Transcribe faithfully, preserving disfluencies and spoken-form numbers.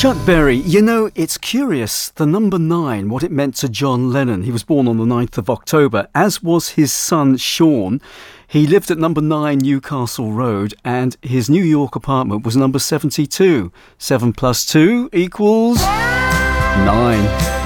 Chuck Berry, you know, it's curious, the number nine, what it meant to John Lennon. He was born on the ninth of October, as was his son Sean. He lived at number nine Newcastle Road, and his New York apartment was number seventy-two. Seven plus two equals nine.